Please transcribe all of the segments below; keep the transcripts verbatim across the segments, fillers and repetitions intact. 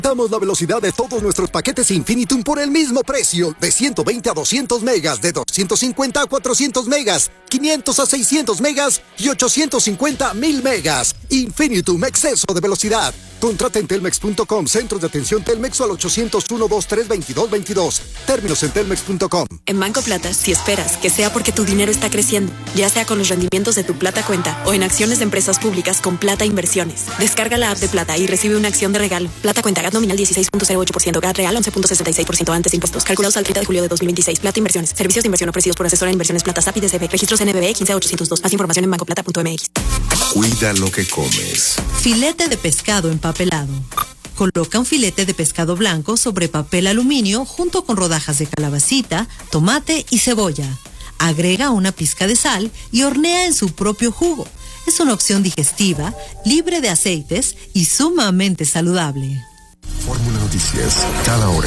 Damos la velocidad de todos nuestros paquetes Infinitum por el mismo precio, de ciento veinte a doscientos megas, de doscientos cincuenta a cuatrocientos megas, quinientos a seiscientos megas y ochocientos cincuenta a mil megas. Infinitum, exceso de velocidad. Contrata en telmex punto com, centros de atención Telmex o al ochocientos uno, veintitrés, veintidós, veintidós. Términos en telmex punto com. En Banco Plata, si esperas que sea porque tu dinero está creciendo, ya sea con los rendimientos de tu Plata Cuenta o en acciones de empresas públicas con Plata Inversiones. Descarga la app de Plata y recibe una acción de regalo. Plata Cuenta, G A T nominal dieciséis punto cero ocho por ciento, G A T real once punto sesenta y seis por ciento antes de impuestos. Calculados al treinta de julio de dos mil veintiséis. Plata Inversiones. Servicios de inversión ofrecidos por asesora de inversiones Plata S A P y D C B. Registros N B B quince ochocientos dos. Más información en banco plata punto m x. Cuida lo que comes. Filete de pescado empapelado. Coloca un filete de pescado blanco sobre papel aluminio junto con rodajas de calabacita, tomate y cebolla. Agrega una pizca de sal y hornea en su propio jugo. Es una opción digestiva, libre de aceites y sumamente saludable. Fórmula Noticias, cada hora.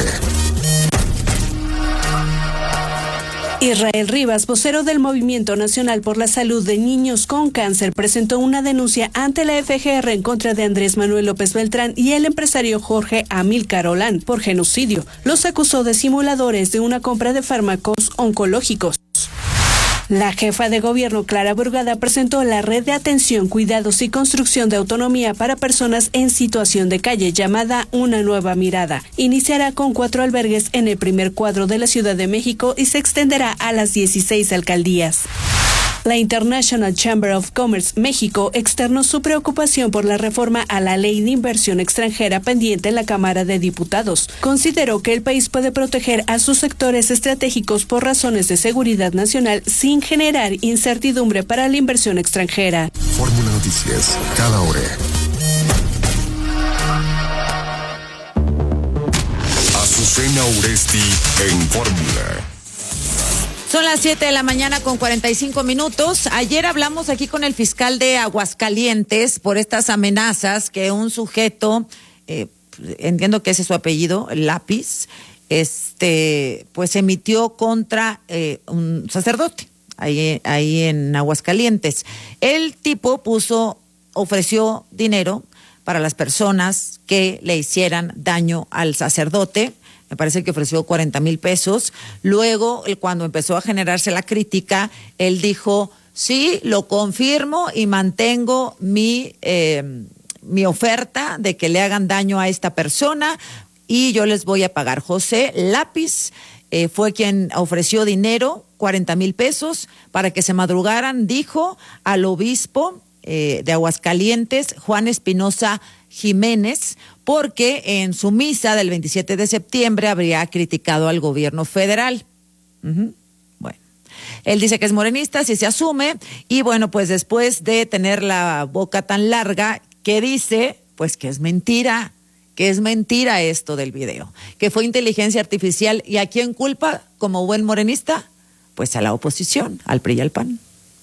Israel Rivas, vocero del Movimiento Nacional por la Salud de Niños con Cáncer, presentó una denuncia ante la F G R en contra de Andrés Manuel López Beltrán y el empresario Jorge Amílcar Olán por genocidio. Los acusó de simuladores de una compra de fármacos oncológicos. La jefa de gobierno, Clara Brugada, presentó la red de atención, cuidados y construcción de autonomía para personas en situación de calle, llamada Una Nueva Mirada. Iniciará con cuatro albergues en el primer cuadro de la Ciudad de México y se extenderá a las dieciséis alcaldías. La International Chamber of Commerce México externó su preocupación por la reforma a la ley de inversión extranjera pendiente en la Cámara de Diputados. Consideró que el país puede proteger a sus sectores estratégicos por razones de seguridad nacional sin generar incertidumbre para la inversión extranjera. Fórmula Noticias, cada hora. Azucena Uresti en Fórmula. Son las siete de la mañana con cuarenta y cinco minutos. Ayer hablamos aquí con el fiscal de Aguascalientes por estas amenazas que un sujeto, eh, entiendo que ese es su apellido, Lápiz, este, pues emitió contra eh, un sacerdote ahí, ahí en Aguascalientes. El tipo puso, ofreció dinero para las personas que le hicieran daño al sacerdote. Me parece que ofreció cuarenta mil pesos. Luego, cuando empezó a generarse la crítica, él dijo, sí, lo confirmo y mantengo mi, eh, mi oferta de que le hagan daño a esta persona y yo les voy a pagar. José Lápiz eh, fue quien ofreció dinero, cuarenta mil pesos, para que se madrugaran, dijo, al obispo eh, de Aguascalientes, Juan Espinosa Jiménez, porque en su misa del veintisiete de septiembre habría criticado al gobierno federal. Uh-huh. Bueno, él dice que es morenista, si se asume, y bueno, pues después de tener la boca tan larga, que dice, pues que es mentira, que es mentira esto del video, que fue inteligencia artificial, ¿y a quién culpa como buen morenista? Pues a la oposición, al P R I y al P A N.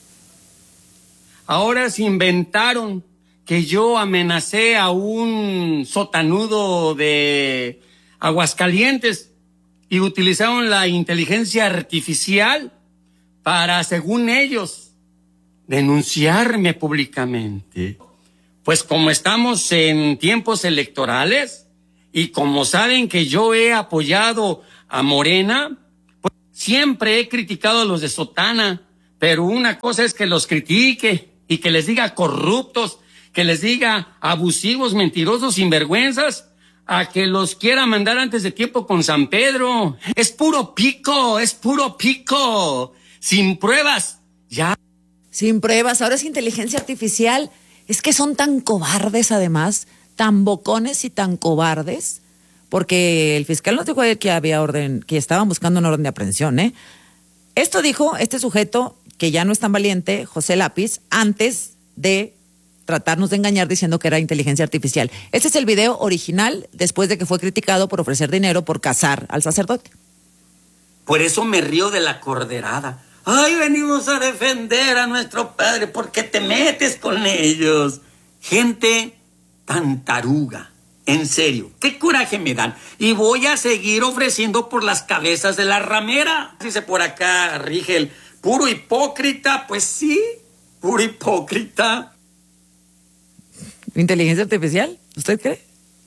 Ahora se inventaron que yo amenacé a un sotanudo de Aguascalientes y utilizaron la inteligencia artificial para, según ellos, denunciarme públicamente. Pues como estamos en tiempos electorales y como saben que yo he apoyado a Morena, pues siempre he criticado a los de Sotana, pero una cosa es que los critique y que les diga corruptos, que les diga abusivos, mentirosos, sinvergüenzas, a que los quiera mandar antes de tiempo con San Pedro. Es puro pico, es puro pico, sin pruebas, ya. Sin pruebas, ahora es inteligencia artificial. Es que son tan cobardes además, tan bocones y tan cobardes, porque el fiscal nos dijo que había orden, que estaban buscando una orden de aprehensión, ¿eh? Esto dijo este sujeto, que ya no es tan valiente, José Lápiz, antes de tratarnos de engañar diciendo que era inteligencia artificial. Este es el video original después de que fue criticado por ofrecer dinero por casar al sacerdote. Por eso me río de la corderada. Ay, venimos a defender a nuestro padre, ¿por qué te metes con ellos? Gente tan taruga, en serio, qué coraje me dan. Y voy a seguir ofreciendo por las cabezas de la ramera. Dice por acá Rigel, puro hipócrita, pues sí, puro hipócrita. ¿Inteligencia artificial? ¿Usted cree?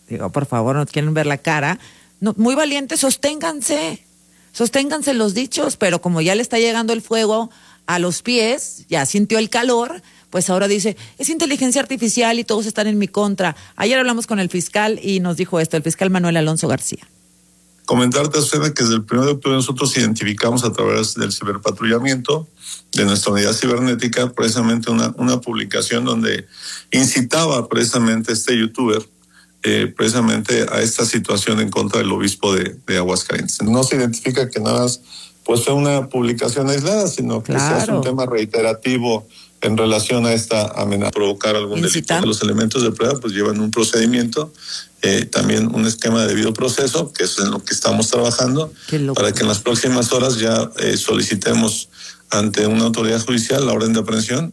digo, por favor, no quieren ver la cara, no, muy valientes, sosténganse, sosténganse los dichos, pero como ya le está llegando el fuego a los pies, ya sintió el calor, pues ahora dice, es inteligencia artificial y todos están en mi contra. Ayer hablamos con el fiscal y nos dijo esto, el fiscal Manuel Alonso García. Comentarte, Azucena, que desde el primero de octubre nosotros identificamos a través del ciberpatrullamiento de nuestra unidad cibernética precisamente una, una publicación donde incitaba precisamente este youtuber eh, precisamente a esta situación en contra del obispo de, de Aguascalientes. No se identifica que nada más pues fue una publicación aislada, sino que claro. es un tema reiterativo en relación a esta amenaza, provocar algún delito. Los elementos de prueba pues llevan un procedimiento, eh, también un esquema de debido proceso, que es en lo que estamos trabajando, para que en las próximas horas ya eh, solicitemos ante una autoridad judicial la orden de aprehensión.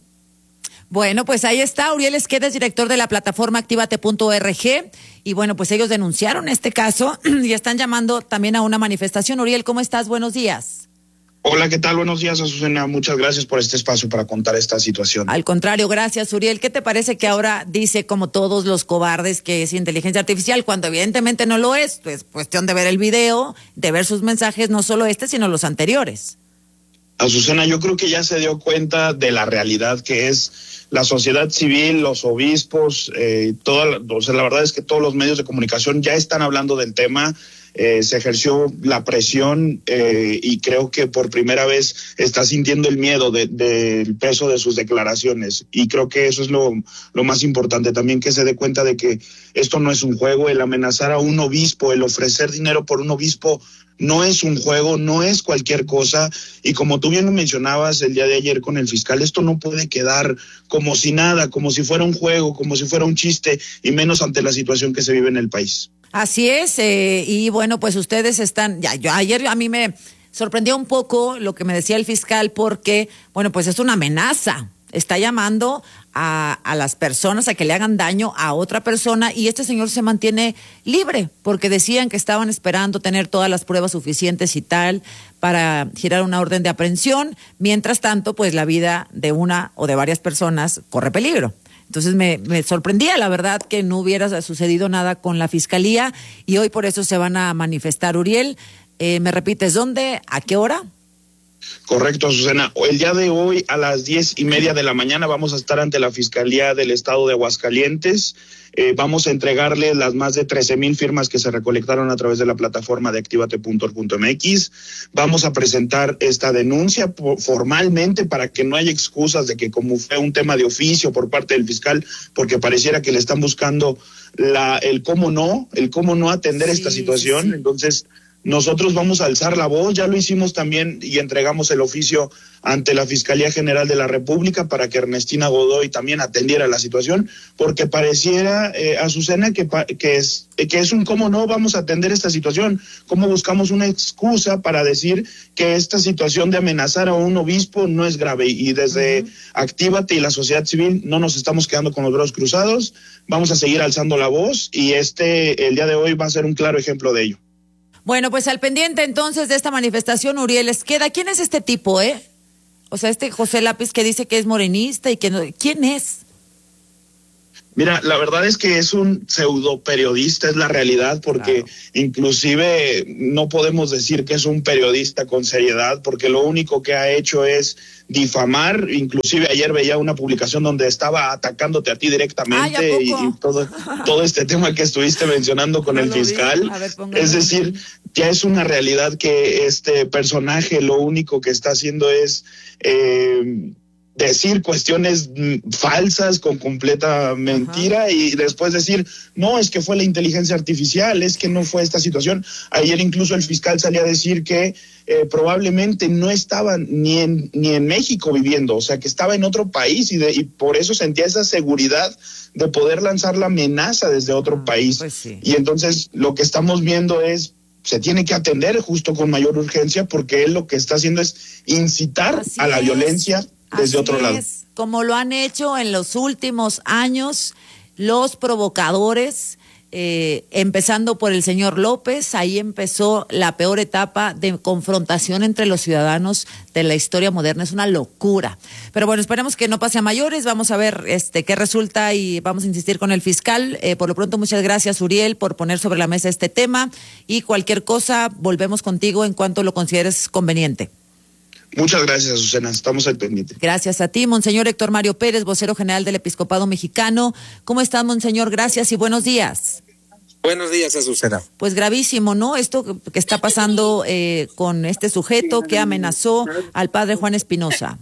Bueno, pues ahí está, Uriel Esqueda es director de la plataforma activate punto org y bueno, pues ellos denunciaron este caso y están llamando también a una manifestación. Uriel, ¿cómo estás? Buenos días. Hola, ¿qué tal? Buenos días, Azucena. Muchas gracias por este espacio para contar esta situación. Al contrario, gracias, Uriel. ¿Qué te parece que ahora dice, como todos los cobardes, que es inteligencia artificial, cuando evidentemente no lo es? Pues cuestión de ver el video, de ver sus mensajes, no solo este, sino los anteriores. Azucena, yo creo que ya se dio cuenta de la realidad que es la sociedad civil, los obispos, eh, toda, o sea, la verdad es que todos los medios de comunicación ya están hablando del tema. Eh, se ejerció la presión eh, y creo que por primera vez está sintiendo el miedo del de, de peso de sus declaraciones, y creo que eso es lo, lo más importante también, que se dé cuenta de que esto no es un juego. El amenazar a un obispo, el ofrecer dinero por un obispo no es un juego, no es cualquier cosa, y como tú bien lo mencionabas el día de ayer con el fiscal, esto no puede quedar como si nada, como si fuera un juego, como si fuera un chiste, y menos ante la situación que se vive en el país. Así es, eh, y bueno, pues ustedes están, ya, yo ayer a mí me sorprendió un poco lo que me decía el fiscal, porque, bueno, pues es una amenaza, está llamando a, a las personas a que le hagan daño a otra persona, y este señor se mantiene libre, porque decían que estaban esperando tener todas las pruebas suficientes y tal, para girar una orden de aprehensión. Mientras tanto, pues la vida de una o de varias personas corre peligro. Entonces me, me sorprendía, la verdad, que no hubiera sucedido nada con la fiscalía, y hoy por eso se van a manifestar. Uriel, eh, ¿me repites dónde, a qué hora? Correcto, Azucena. El día de hoy a las diez y media de la mañana vamos a estar ante la Fiscalía del Estado de Aguascalientes. Eh, vamos a entregarle las más de trece mil firmas que se recolectaron a través de la plataforma de activate punto org punto mx. Vamos a presentar esta denuncia por, formalmente, para que no haya excusas de que como fue un tema de oficio por parte del fiscal, porque pareciera que le están buscando la, el cómo no, el cómo no atender sí, esta situación. Sí. Entonces, nosotros vamos a alzar la voz, ya lo hicimos también y entregamos el oficio ante la Fiscalía General de la República para que Ernestina Godoy también atendiera la situación, porque pareciera, eh, Azucena, que, que, es, que es un cómo no vamos a atender esta situación, cómo buscamos una excusa para decir que esta situación de amenazar a un obispo no es grave, y desde uh-huh. Actívate y la sociedad civil no nos estamos quedando con los brazos cruzados, vamos a seguir alzando la voz, y este, el día de hoy va a ser un claro ejemplo de ello. Bueno, pues al pendiente entonces de esta manifestación, Uriel Esqueda. ¿Quién es este tipo, eh? O sea, este José Lápiz que dice que es morenista y que no... ¿Quién es? Mira, la verdad es que es un pseudo periodista, es la realidad, porque claro. inclusive no podemos decir que es un periodista con seriedad, porque lo único que ha hecho es difamar. Inclusive ayer veía una publicación donde estaba atacándote a ti directamente. Ay, y, y todo, todo este tema que estuviste mencionando con no el fiscal. Ver, es decir, ya es una realidad que este personaje lo único que está haciendo es... Eh, decir cuestiones falsas con completa mentira. Ajá. Y después decir, no, es que fue la inteligencia artificial, es que no fue esta situación. Ayer incluso el fiscal salía a decir que eh, probablemente no estaba ni en, ni en México viviendo, o sea, que estaba en otro país, y, de, y por eso sentía esa seguridad de poder lanzar la amenaza desde otro ah, país. Pues sí. Y entonces lo que estamos viendo es, se tiene que atender justo con mayor urgencia, porque él lo que está haciendo es incitar Así a la es. violencia desde Así otro lado. Es, como lo han hecho en los últimos años los provocadores eh, empezando por el señor López, ahí empezó la peor etapa de confrontación entre los ciudadanos de la historia moderna. Es una locura. Pero bueno, esperemos que no pase a mayores. Vamos a ver este qué resulta y vamos a insistir con el fiscal. Eh, por lo pronto, muchas gracias, Uriel, por poner sobre la mesa este tema, y cualquier cosa, volvemos contigo en cuanto lo consideres conveniente. Muchas gracias, Azucena. Estamos al pendiente. Gracias a ti, Monseñor Héctor Mario Pérez, vocero general del Episcopado Mexicano. ¿Cómo estás, Monseñor? Gracias y buenos días. Buenos días, Azucena. Pues gravísimo, ¿no? Esto que está pasando eh, con este sujeto que amenazó al padre Juan Espinosa.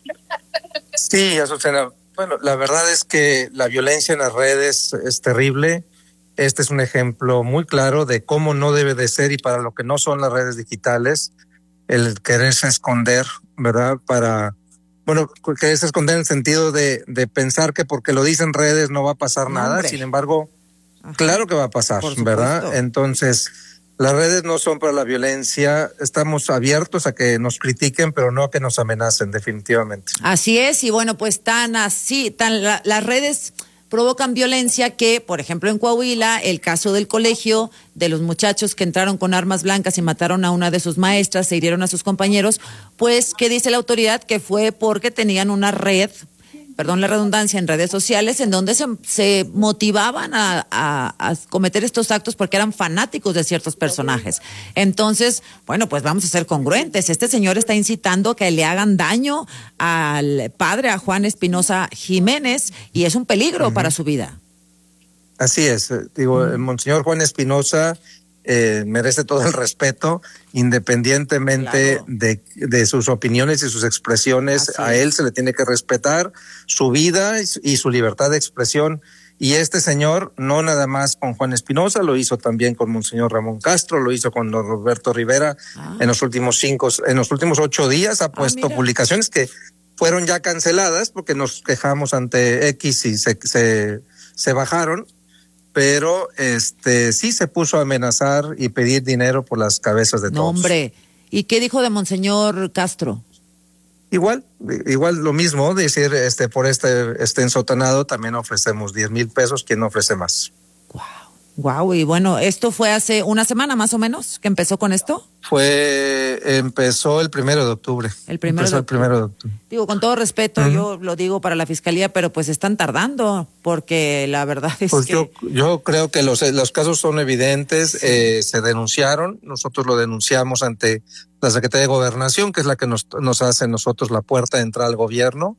Sí, Azucena. Bueno, la verdad es que la violencia en las redes es terrible. Este es un ejemplo muy claro de cómo no debe de ser, y para lo que no son las redes digitales, el quererse esconder, ¿verdad? Para, bueno, quererse esconder en el sentido de, de pensar que porque lo dicen redes no va a pasar no, nada. Hombre. Sin embargo, ajá, claro que va a pasar, ¿verdad? Entonces, las redes no son para la violencia. Estamos abiertos a que nos critiquen, pero no a que nos amenacen, definitivamente. Así es, y bueno, pues tan así, tan la, las redes provocan violencia que, por ejemplo, en Coahuila, el caso del colegio, de los muchachos que entraron con armas blancas y mataron a una de sus maestras, se hirieron a sus compañeros, pues, ¿qué dice la autoridad? Que fue porque tenían una red, perdón la redundancia, en redes sociales, en donde se, se motivaban a, a, a cometer estos actos porque eran fanáticos de ciertos personajes. Entonces, bueno, pues vamos a ser congruentes. Este señor está incitando a que le hagan daño al padre, a Juan Espinosa Jiménez, y es un peligro uh-huh. para su vida. Así es. Digo, uh-huh. el monseñor Juan Espinosa eh, merece todo el respeto, independientemente claro. de, de sus opiniones y sus expresiones. Así a él es. Se le tiene que respetar su vida y su libertad de expresión. Y este señor, no nada más con Juan Espinosa, lo hizo también con Monseñor Ramón Castro, lo hizo con don Roberto Rivera. Ah. En los últimos cinco, en los últimos ocho días ha puesto ah, publicaciones que fueron ya canceladas porque nos quejamos ante X y se, se, se bajaron. Pero este sí se puso a amenazar y pedir dinero por las cabezas de no, todos. Hombre, ¿y qué dijo de Monseñor Castro? Igual, igual lo mismo, decir, este por este, este ensotanado también ofrecemos diez mil pesos, ¿quién no ofrece más? Wow, wow, y bueno, ¿esto fue hace una semana más o menos que empezó con esto? Fue, empezó el primero de octubre. El primero empezó de el primero de octubre. Digo, con todo respeto, uh-huh. yo lo digo para la fiscalía, pero pues están tardando, porque la verdad es pues que... Yo, yo creo que los, los casos son evidentes, sí. eh, se denunciaron, nosotros lo denunciamos ante la Secretaría de Gobernación, que es la que nos, nos hace nosotros la puerta de entrada al gobierno,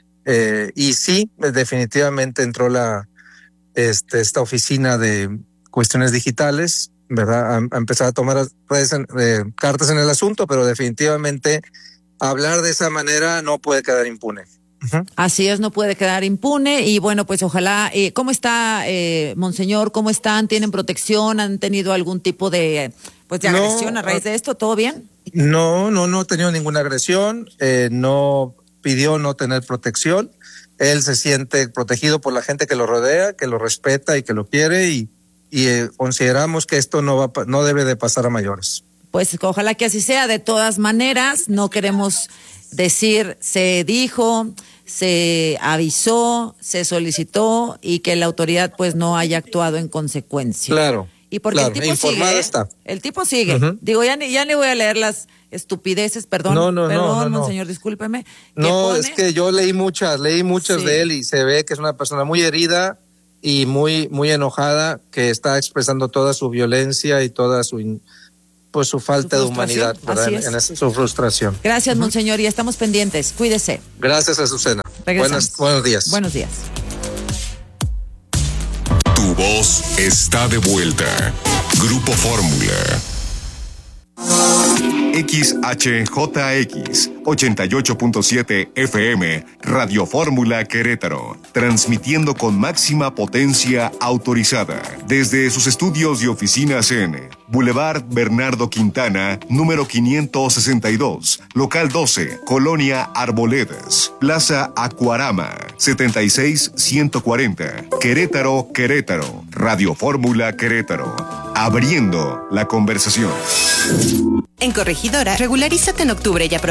eh, y sí, definitivamente entró la este, esta oficina de cuestiones digitales, ¿verdad? A, a empezar a tomar redes en, eh, cartas en el asunto, pero definitivamente hablar de esa manera no puede quedar impune. Uh-huh. Así es, no puede quedar impune, y bueno, pues ojalá, eh, ¿cómo está, eh, Monseñor? ¿Cómo están? ¿Tienen protección? ¿Han tenido algún tipo de, pues, de agresión no, a raíz de esto? ¿Todo bien? No, no, no ha tenido ninguna agresión, eh, no pidió no tener protección, él se siente protegido por la gente que lo rodea, que lo respeta y que lo quiere, y y eh, consideramos que esto no va, no debe de pasar a mayores. Pues ojalá que así sea. De todas maneras, no queremos decir se dijo, se avisó, se solicitó y que la autoridad pues no haya actuado en consecuencia. Claro. Y porque claro, el tipo informada sigue, está. El tipo sigue. Uh-huh. Digo, ya ni, ya ni voy a leer las estupideces, perdón, no, no, perdón, no, no, monseñor, discúlpeme. No, pone... es que yo leí muchas, leí muchas sí. de él, y se ve que es una persona muy herida y muy muy enojada, que está expresando toda su violencia y toda su pues su falta su de humanidad, ¿verdad? En, en esa, su frustración. Gracias, uh-huh. monseñor, y estamos pendientes. Cuídese. Gracias, Azucena. Buenas, buenos días. Buenos días. Tu voz está de vuelta. Grupo Fórmula. X H J X ochenta y ocho punto siete F M, Radio Fórmula Querétaro, transmitiendo con máxima potencia autorizada desde sus estudios y oficinas en Boulevard Bernardo Quintana, número quinientos sesenta y dos, local doce, Colonia Arboledas, Plaza Acuarama, setenta y seis ciento cuarenta, Querétaro, Querétaro, Radio Fórmula Querétaro, abriendo la conversación. En Corregidora, regularízate en octubre y aprovecha el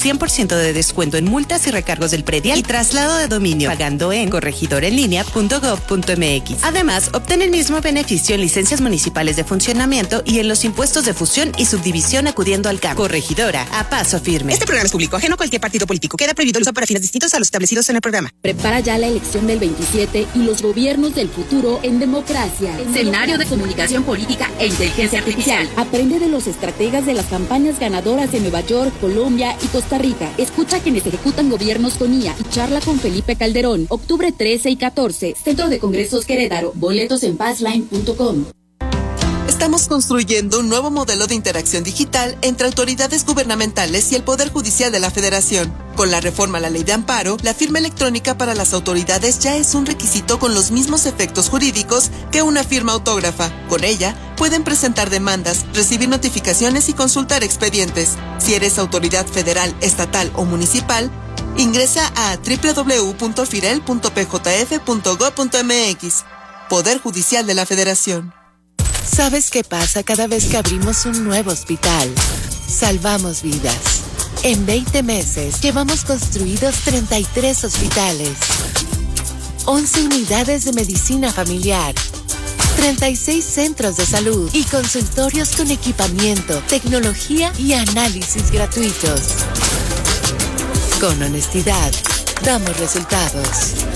cien por ciento de descuento en multas y recargos del predial y traslado de dominio, pagando en corregidorenlinea punto gob punto mx. Además, obtén el mismo beneficio en licencias municipales de funcionamiento y en los impuestos de fusión y subdivisión acudiendo al C A M. Corregidora, a paso firme. Este programa es público, ajeno a cualquier partido político. Queda prohibido el uso para fines distintos a los establecidos en el programa. Prepara ya la elección del veintisiete y los gobiernos del futuro en democracia. Seminario de Comunicación Política e Inteligencia Artificial. Aprende de los estrategas de las campañas ganadoras de Nueva York, Colombia y Costa Rica. Escucha a quienes ejecutan gobiernos con I A y charla con Felipe Calderón. Octubre trece y catorce. Centro de Congresos Querétaro. Boletos en passline punto com. Estamos construyendo un nuevo modelo de interacción digital entre autoridades gubernamentales y el Poder Judicial de la Federación. Con la reforma a la Ley de Amparo, la firma electrónica para las autoridades ya es un requisito con los mismos efectos jurídicos que una firma autógrafa. Con ella, pueden presentar demandas, recibir notificaciones y consultar expedientes. Si eres autoridad federal, estatal o municipal, ingresa a doble u doble u doble u punto firel punto p j f punto gob punto m x. Poder Judicial de la Federación. ¿Sabes qué pasa cada vez que abrimos un nuevo hospital? Salvamos vidas. En veinte meses llevamos construidos treinta y tres hospitales, once unidades de medicina familiar, treinta y seis centros de salud y consultorios con equipamiento, tecnología y análisis gratuitos. Con honestidad, damos resultados.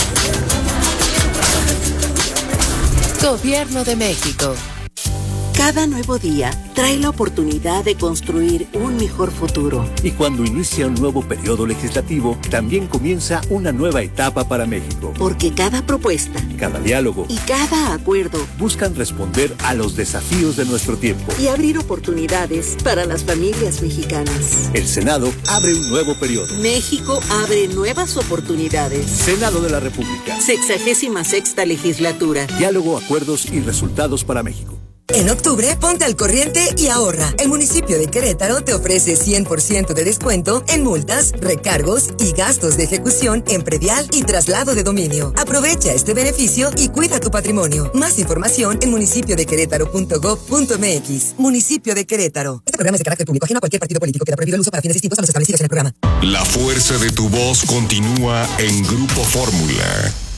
Gobierno de México. Cada nuevo día trae la oportunidad de construir un mejor futuro. Y cuando inicia un nuevo periodo legislativo, también comienza una nueva etapa para México. Porque cada propuesta, cada diálogo y cada acuerdo buscan responder a los desafíos de nuestro tiempo y abrir oportunidades para las familias mexicanas. El Senado abre un nuevo periodo. México abre nuevas oportunidades. Senado de la República. Sexagésima sexta legislatura. Diálogo, acuerdos y resultados para México. En octubre, ponte al corriente y ahorra. El municipio de Querétaro te ofrece cien por ciento de descuento en multas, recargos y gastos de ejecución en predial y traslado de dominio. Aprovecha este beneficio y cuida tu patrimonio. Más información en municipio de querétaro punto gob punto mx. Municipio de Querétaro. Este programa es de carácter público, ajeno a cualquier partido político. Queda prohibido el uso para fines distintos a los establecidos en el programa. La fuerza de tu voz continúa en Grupo Fórmula.